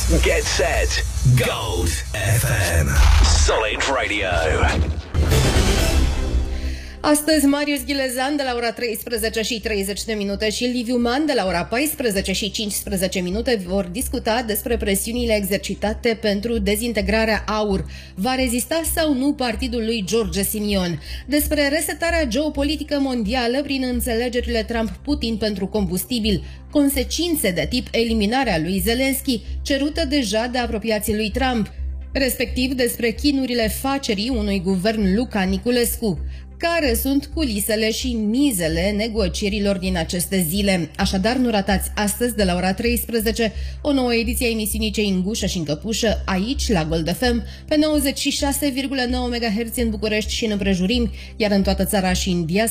Get set. Gold FM. Solid Radio. Astăzi Marius Ghilezan de la ora 13:30 și Liviu Man de la ora 14:15 vor discuta despre presiunile exercitate pentru dezintegrarea AUR. Va rezista sau nu partidul lui George Simion? Despre resetarea geopolitică mondială prin înțelegerile Trump-Putin pentru combustibil, consecințe de tip eliminarea lui Zelensky, cerută deja de apropiații lui Trump, respectiv despre chinurile facerii unui guvern Luca Niculescu. Care sunt culisele și mizele negocierilor din aceste zile? Așadar, nu ratați astăzi de la ora 13 o nouă ediție a emisiunii Cei în gușă și în căpușă, aici la Gold FM, pe 96,9 MHz în București și în împrejurimi, iar în toată țara și în diaspora